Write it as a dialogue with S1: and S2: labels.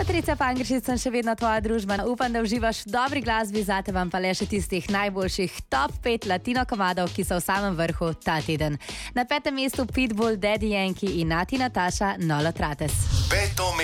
S1: Petrica Pangrešič sem še vedno tvoja družba. Upam, da uživaš v dobri glasbi, zate vam pa le še tistih najboljših top 5 latino komadov, ki so v samem vrhu ta teden. Na 5. mestu Pitbull, Daddy Yankee in Nati Natasha, Nolo Trates.